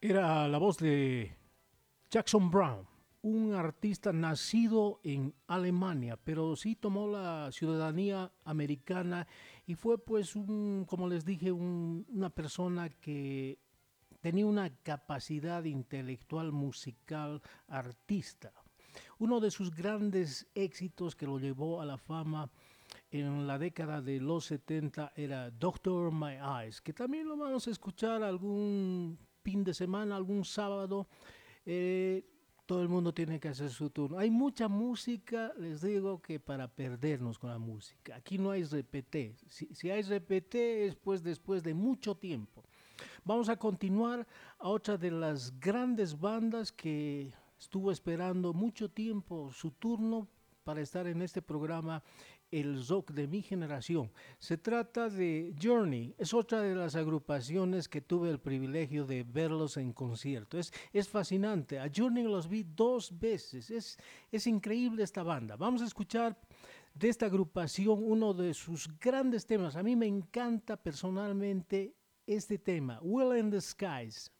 Era la voz de Jackson Brown, un artista nacido en Alemania, pero sí tomó la ciudadanía americana y fue pues como les dije, una persona que tenía una capacidad intelectual, musical, artista. Uno de sus grandes éxitos que lo llevó a la fama en la década de los 70 era Doctor My Eyes, que también lo vamos a escuchar algún fin de semana, algún sábado. eh, Todo el mundo tiene que hacer su turno. Hay mucha música, les digo, que para perdernos con la música. Aquí no hay repeté. Si hay repeté es pues después de mucho tiempo. Vamos a continuar a otra de las grandes bandas que estuvo esperando mucho tiempo su turno para estar en este programa, el rock de mi generación. Se trata de Journey, es otra de las agrupaciones que tuve el privilegio de verlos en concierto. Es fascinante, a Journey los vi dos veces, es increíble esta banda. Vamos a escuchar de esta agrupación uno de sus grandes temas. A mí me encanta personalmente este tema, Will in the Skies.